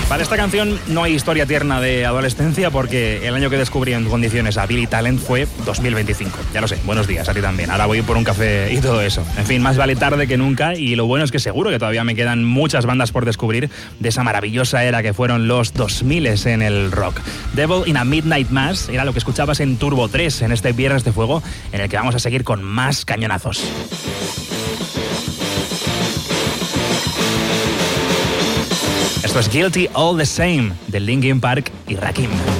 Para esta canción no hay historia tierna de adolescencia porque el año que descubrí en condiciones a Billy Talent fue 2025. Ya lo sé, buenos días, a ti también. Ahora voy por un café y todo eso. En fin, más vale tarde que nunca y lo bueno es que seguro que todavía me quedan muchas bandas por descubrir de esa maravillosa era que fueron los 2000 en el rock. Devil in a Midnight Mass era lo que escuchabas en Turbo 3 en este Viernes de Fuego, en el que vamos a seguir con más cañonazos. Esto es Guilty All the Same de Linkin Park y Rakim.